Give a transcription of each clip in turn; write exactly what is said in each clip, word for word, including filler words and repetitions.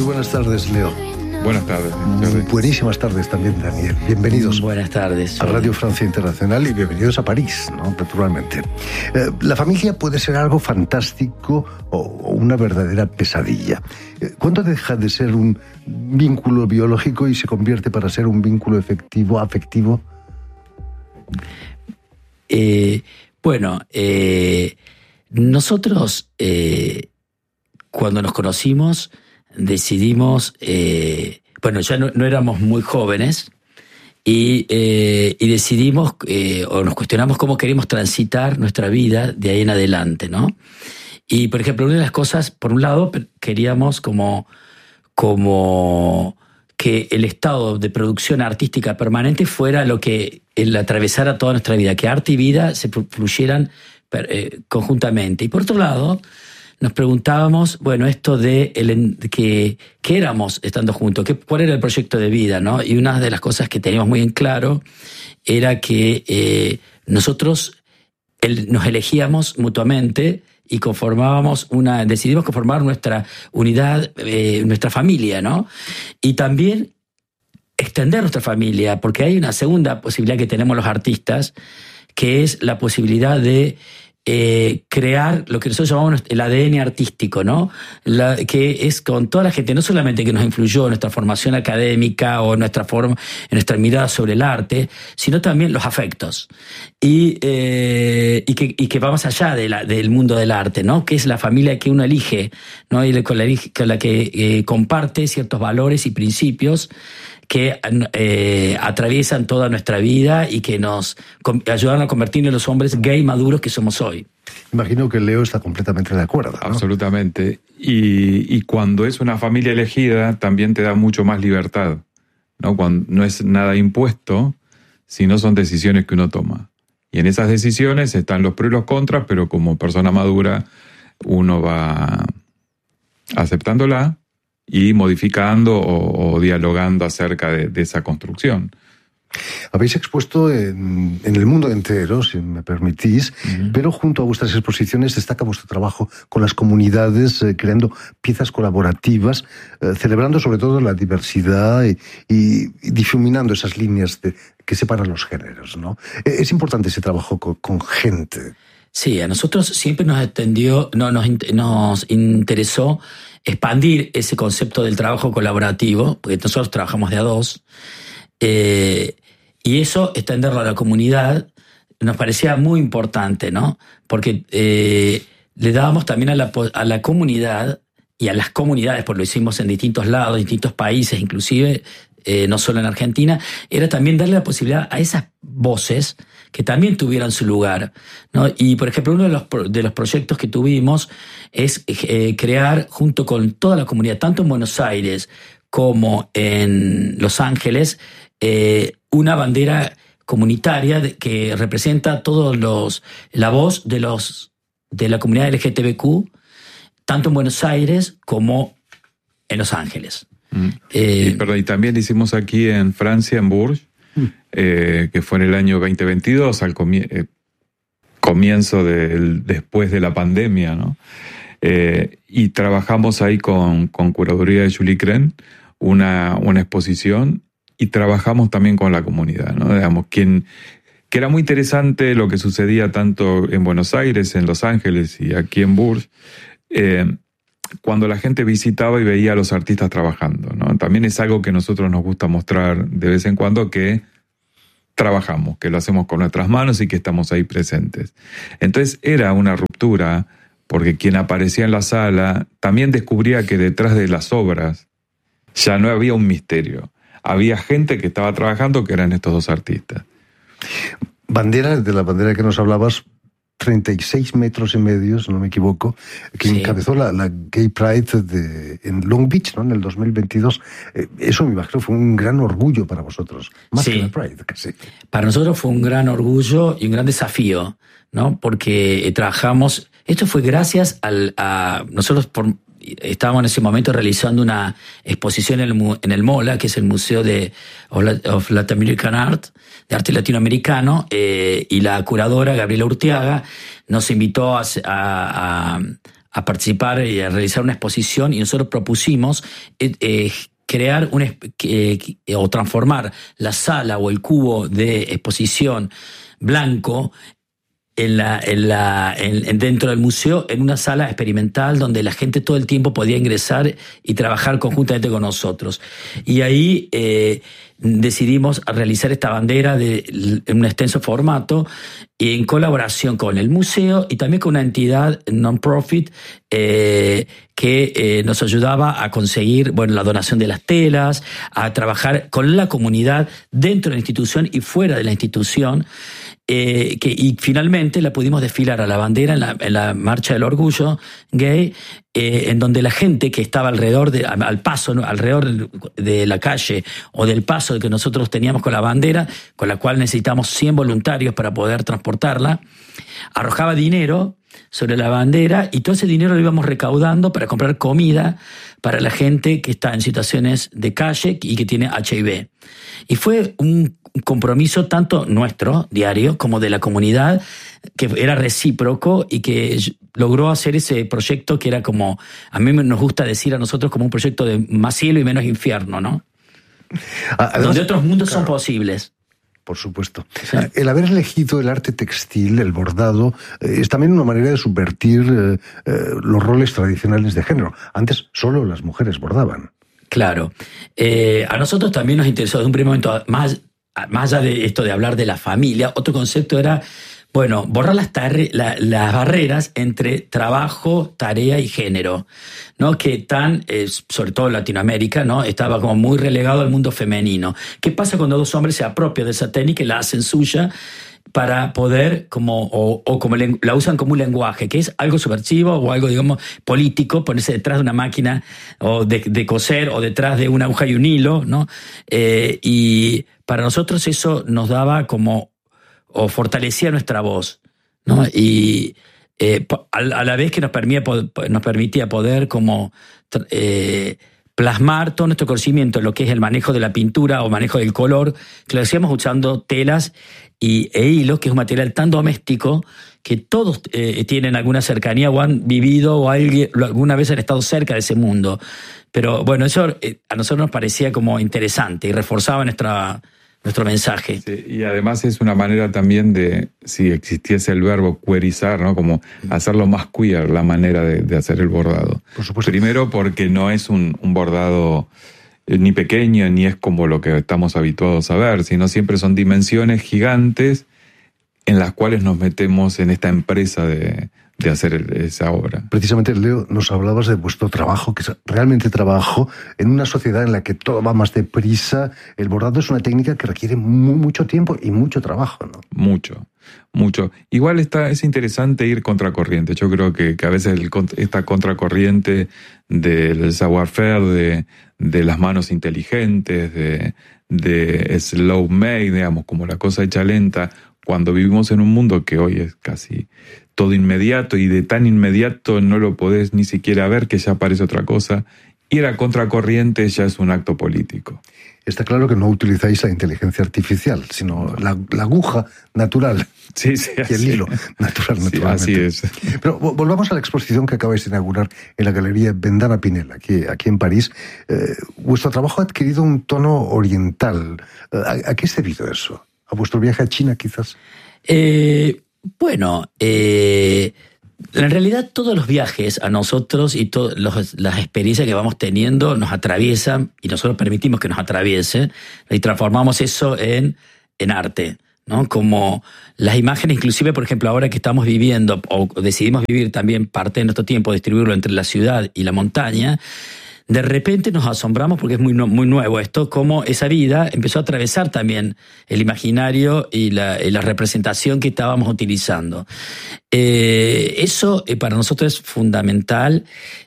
Muy buenas tardes, Leo. Buenas tardes. Buenísimas tardes también, Daniel. Bienvenidos. Buenas tardes. A Radio Francia Internacional y bienvenidos a París, ¿no? Naturalmente. Eh, la familia puede ser algo fantástico o, o una verdadera pesadilla. Eh, ¿Cuándo deja de ser un vínculo biológico y se convierte para ser un vínculo efectivo, afectivo? Eh, bueno, eh, nosotros eh, cuando nos conocimos decidimos, eh, bueno, ya no, no éramos muy jóvenes y, eh, y decidimos eh, o nos cuestionamos cómo queremos transitar nuestra vida de ahí en adelante, ¿no? Y, por ejemplo, una de las cosas, por un lado, queríamos como, como que el estado de producción artística permanente fuera lo que el atravesara toda nuestra vida, que arte y vida se fluyeran eh, conjuntamente. Y, por otro lado, nos preguntábamos, bueno, esto de, el, de que, que éramos estando juntos, que, cuál era el proyecto de vida, ¿no? Y una de las cosas que teníamos muy en claro era que eh, nosotros el, nos elegíamos mutuamente y conformábamos una, decidimos conformar nuestra unidad, eh, nuestra familia, ¿no? Y también extender nuestra familia, porque hay una segunda posibilidad que tenemos los artistas, que es la posibilidad de Eh, crear lo que nosotros llamamos el A D N artístico, ¿no? La, que es con toda la gente, no solamente que nos influyó en nuestra formación académica o en nuestra forma, en nuestra mirada sobre el arte, sino también los afectos. Y, eh, y, que, y que va más allá de la, del mundo del arte, ¿no? Que es la familia que uno elige, ¿no? Y con la, con la que eh, comparte ciertos valores y principios que eh, atraviesan toda nuestra vida y que nos ayudan a convertirnos en los hombres gay maduros que somos hoy. Imagino que Leo está completamente de acuerdo, ¿no? Absolutamente. Y, y cuando es una familia elegida, también te da mucho más libertad, ¿no? Cuando no es nada impuesto, sino son decisiones que uno toma. Y en esas decisiones están los pros y los contras, pero como persona madura uno va aceptándola y modificando o, o dialogando acerca de, de esa construcción. Habéis expuesto en, en el mundo entero, si me permitís, uh-huh. pero junto a vuestras exposiciones destaca vuestro trabajo con las comunidades, eh, creando piezas colaborativas, eh, celebrando sobre todo la diversidad y, y, y difuminando esas líneas de, que separan los géneros, ¿no? Es importante ese trabajo con, con gente. Sí, a nosotros siempre nos extendió, no, nos, nos interesó expandir ese concepto del trabajo colaborativo, porque nosotros trabajamos de a dos, eh, y eso, extenderlo a la comunidad, nos parecía muy importante, ¿no? Porque eh, le dábamos también a la, a la comunidad y a las comunidades, porque lo hicimos en distintos lados, distintos países, inclusive, eh, no solo en Argentina, era también darle la posibilidad a esas voces que también tuvieran su lugar, ¿no? Y, por ejemplo, uno de los, de los proyectos que tuvimos es eh, crear, junto con toda la comunidad, tanto en Buenos Aires como en Los Ángeles, eh, una bandera comunitaria de, que representa todos los, la voz de, los, de la comunidad L G T B Q, tanto en Buenos Aires como en Los Ángeles. Mm. Eh, y, perdón, y también hicimos aquí en Francia, en Bourges, Eh, que fue en el año veinte veintidós, al comie- eh, comienzo del, después de la pandemia, ¿no? Eh, y trabajamos ahí con, con curaduría de Julie Cren, una, una exposición, y trabajamos también con la comunidad, ¿no? Digamos, quien, que era muy interesante lo que sucedía tanto en Buenos Aires, en Los Ángeles y aquí en Bourges, eh, cuando la gente visitaba y veía a los artistas trabajando, ¿no? También es algo que nosotros nos gusta mostrar de vez en cuando, que trabajamos, que lo hacemos con nuestras manos y que estamos ahí presentes. Entonces era una ruptura, porque quien aparecía en la sala también descubría que detrás de las obras ya no había un misterio. Había gente que estaba trabajando, que eran estos dos artistas. Bandera, de la bandera que nos hablabas, treinta y seis metros y medio, si no me equivoco, que sí. encabezó la, la Gay Pride de, en Long Beach, ¿no? En el dos mil veintidós. Eh, eso me imagino fue un gran orgullo para vosotros, más sí. que la Pride, casi. Para nosotros fue un gran orgullo y un gran desafío, ¿no? Porque eh, trabajamos, esto fue gracias al, a nosotros por, estábamos en ese momento realizando una exposición en el, en el MOLA, que es el Museo de of Latin American Art, de arte latinoamericano, eh, y la curadora Gabriela Urteaga nos invitó a, a, a participar y a realizar una exposición, y nosotros propusimos eh, eh, crear un, eh, o transformar la sala o el cubo de exposición blanco en la, en la, en, dentro del museo en una sala experimental donde la gente todo el tiempo podía ingresar y trabajar conjuntamente con nosotros. Y ahí eh, decidimos realizar esta bandera de, en un extenso formato, en colaboración con el museo y también con una entidad non-profit eh, que eh, nos ayudaba a conseguir, bueno, la donación de las telas, a trabajar con la comunidad dentro de la institución y fuera de la institución. Eh, que, y finalmente la pudimos desfilar a la bandera en la, en la Marcha del Orgullo Gay, eh, en donde la gente que estaba alrededor, de, al paso, ¿no? alrededor de la calle o del paso que nosotros teníamos con la bandera, con la cual necesitamos cien voluntarios para poder transportarla, arrojaba dinero sobre la bandera y todo ese dinero lo íbamos recaudando para comprar comida para la gente que está en situaciones de calle y que tiene H I V. Y fue un compromiso tanto nuestro, diario, como de la comunidad, que era recíproco y que logró hacer ese proyecto que era como, a mí nos gusta decir a nosotros, como un proyecto de más cielo y menos infierno, ¿no? Además, donde otros mundos claro, son posibles. Por supuesto. Sí. El haber elegido el arte textil, el bordado, eh, es también una manera de subvertir eh, eh, los roles tradicionales de género. Antes solo las mujeres bordaban. Claro. Eh, a nosotros también nos interesó desde un primer momento, más, más allá de esto de hablar de la familia, otro concepto era, bueno, borrar las, tarre, la, las barreras entre trabajo, tarea y género, ¿no? Que tan, eh, sobre todo en Latinoamérica, ¿no? Estaba como muy relegado al mundo femenino. ¿Qué pasa cuando dos hombres se apropian de esa técnica y la hacen suya para poder, como, o, o como le, la usan como un lenguaje, que es algo subversivo o algo, digamos, político, ponerse detrás de una máquina o de, de coser o detrás de una aguja y un hilo, ¿no? Eh, y para nosotros eso nos daba como, o fortalecía nuestra voz, ¿no? Y eh, a, a la vez que nos permitía, nos permitía poder como eh, plasmar todo nuestro conocimiento en lo que es el manejo de la pintura o manejo del color, que lo hacíamos usando telas y, e hilos, que es un material tan doméstico que todos eh, tienen alguna cercanía o han vivido o alguien, alguna vez han estado cerca de ese mundo. Pero bueno, eso eh, a nosotros nos parecía como interesante y reforzaba nuestra... nuestro mensaje. Sí, y además es una manera también de, si existiese el verbo queerizar, ¿no? Como hacerlo más queer, la manera de, de hacer el bordado. Por supuesto. Primero porque no es un, un bordado ni pequeño, ni es como lo que estamos habituados a ver, sino siempre son dimensiones gigantes en las cuales nos metemos en esta empresa de, de hacer esa obra. Precisamente, Leo, nos hablabas de vuestro trabajo, que es realmente trabajo, en una sociedad en la que todo va más deprisa. El bordado es una técnica que requiere muy, mucho tiempo y mucho trabajo, ¿no? Mucho, mucho. Igual está, es interesante ir contracorriente. Yo creo que, que a veces el, esta contracorriente del savoir-faire, de, de las manos inteligentes, de, de slow made, digamos, como la cosa hecha lenta, cuando vivimos en un mundo que hoy es casi todo inmediato y de tan inmediato no lo podés ni siquiera ver que ya aparece otra cosa, ir a contracorriente ya es un acto político. Está claro que no utilizáis la inteligencia artificial, sino la, la aguja natural. Sí, sí, y el hilo natural, sí, naturalmente. Así es. Pero volvamos a la exposición que acabáis de inaugurar en la Galería Vendana Pinel, aquí, aquí en París. Eh, vuestro trabajo ha adquirido un tono oriental. ¿A, a qué es debido eso? ¿A vuestro viaje a China, quizás? Eh, bueno, eh, en realidad todos los viajes a nosotros y todas las experiencias que vamos teniendo nos atraviesan y nosotros permitimos que nos atraviese y transformamos eso en, en arte, ¿no? Como las imágenes, inclusive, por ejemplo, ahora que estamos viviendo o decidimos vivir también parte de nuestro tiempo, distribuirlo entre la ciudad y la montaña, de repente nos asombramos, porque es muy, muy nuevo esto, cómo esa vida empezó a atravesar también el imaginario y la, y la representación que estábamos utilizando. Eh, eso eh, para nosotros es fundamental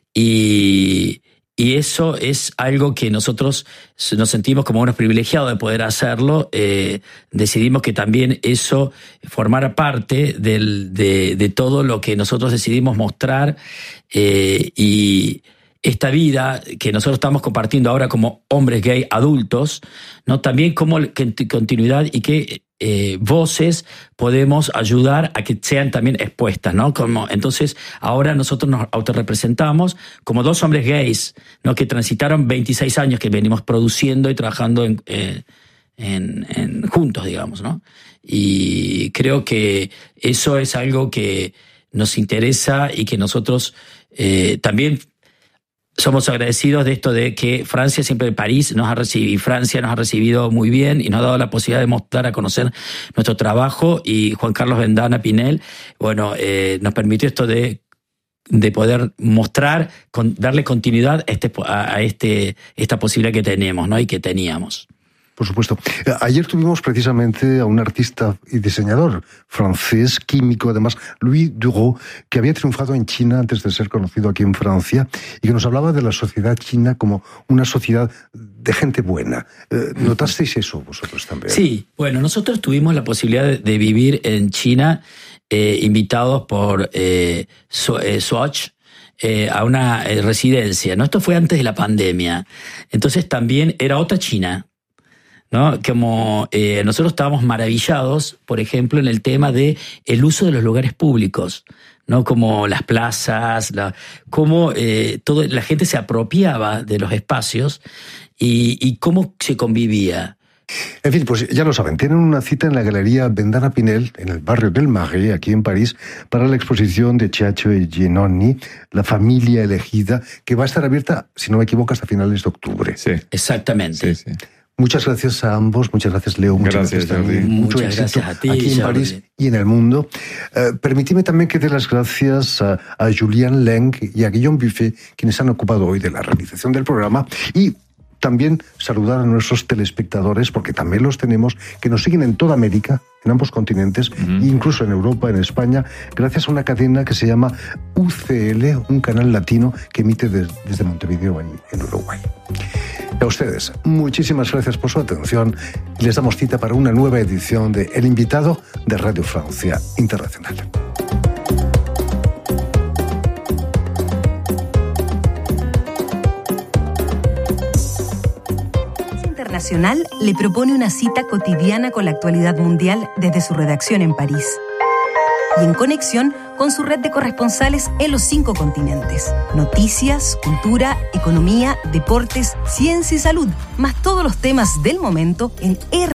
y, y eso es algo que nosotros nos sentimos como unos privilegiados de poder hacerlo. Eh, decidimos que también eso formara parte del, de, de todo lo que nosotros decidimos mostrar eh, y esta vida que nosotros estamos compartiendo ahora como hombres gay adultos, ¿no? También como continuidad y que eh, voces podemos ayudar a que sean también expuestas, ¿no? Como, entonces, ahora nosotros nos autorrepresentamos como dos hombres gays, ¿no? Que transitaron veintiséis años que venimos produciendo y trabajando en, eh, en, en juntos, digamos, ¿no? Y creo que eso es algo que nos interesa y que nosotros eh, también somos agradecidos de esto de que Francia, siempre París nos ha recibido, y Francia nos ha recibido muy bien y nos ha dado la posibilidad de mostrar a conocer nuestro trabajo, y Juan Carlos Vendana Pinel, bueno, eh, nos permitió esto de, de poder mostrar, con, darle continuidad a, este, a este, esta posibilidad que tenemos, ¿no? Y que teníamos. Por supuesto. Ayer tuvimos precisamente a un artista y diseñador francés, químico además, Louis Dureau, que había triunfado en China antes de ser conocido aquí en Francia, y que nos hablaba de la sociedad china como una sociedad de gente buena. ¿Notasteis eso vosotros también? Sí, bueno, nosotros tuvimos la posibilidad de, de vivir en China, eh, invitados por eh, Swatch, Eh, a una eh, residencia, ¿no? Esto fue antes de la pandemia. Entonces también era otra China, ¿no? Como eh, nosotros estábamos maravillados, por ejemplo, en el tema de el uso de los lugares públicos, ¿no? Como las plazas, la, cómo eh, todo, la gente se apropiaba de los espacios y, y cómo se convivía. En fin, pues ya lo saben, tienen una cita en la Galería Vendana Pinel, en el barrio del Marais, aquí en París, para la exposición de Ciaccio e Giannoni, La familia elegida, que va a estar abierta, si no me equivoco, hasta finales de octubre. Sí. Exactamente. Sí, sí. Muchas gracias a ambos, muchas gracias Leo, muchas gracias, gracias también, muchas mucho gracias a ti, aquí en Jordi. París y en el mundo. Eh, permitidme también que dé las gracias a, a Julien Leng y a Guillaume Buffet, quienes han ocupado hoy de la realización del programa, y también saludar a nuestros telespectadores, porque también los tenemos, que nos siguen en toda América, en ambos continentes, uh-huh. incluso en Europa, en España, gracias a una cadena que se llama U C L, un canal latino que emite des, desde Montevideo, en, en Uruguay. A ustedes, muchísimas gracias por su atención y les damos cita para una nueva edición de El Invitado de Radio Francia Internacional. Nacional le propone una cita cotidiana con la actualidad mundial desde su redacción en París y en conexión con su red de corresponsales en los cinco continentes. Noticias, cultura, economía, deportes, ciencia y salud, más todos los temas del momento en R